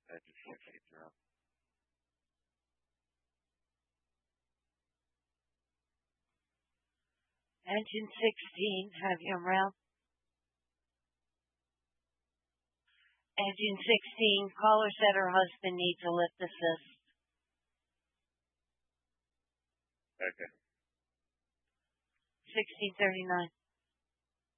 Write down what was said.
Engine 680. Engine 16, have you around? Engine 16, caller said her husband needs a lift assist. Okay. 1639.